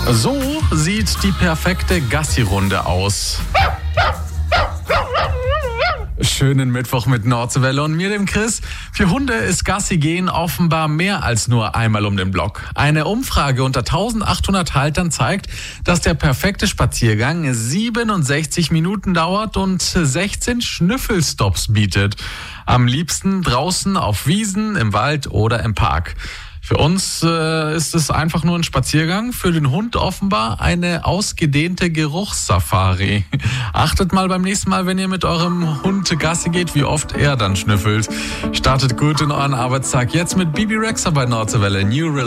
So sieht die perfekte Gassi-Runde aus. Schönen Mittwoch mit Nordwelle und mir, dem Chris. Für Hunde ist Gassi gehen offenbar mehr als nur einmal um den Block. Eine Umfrage unter 1800 Haltern zeigt, dass der perfekte Spaziergang 67 Minuten dauert und 16 Schnüffelstops bietet. Am liebsten draußen auf Wiesen, im Wald oder im Park. Für uns ist es einfach nur ein Spaziergang, für den Hund offenbar eine ausgedehnte Geruchssafari. Achtet mal beim nächsten Mal, wenn ihr mit eurem Hund Gassi geht, wie oft er dann schnüffelt. Startet gut in euren Arbeitstag jetzt mit Bibi Rexha bei Nordwelle. New